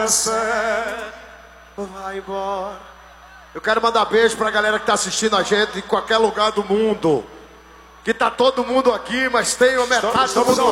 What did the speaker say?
certo, vai embora. Eu quero mandar beijo pra galera que tá assistindo a gente em qualquer lugar do mundo. Que tá todo mundo aqui, mas tem uma metade do mundo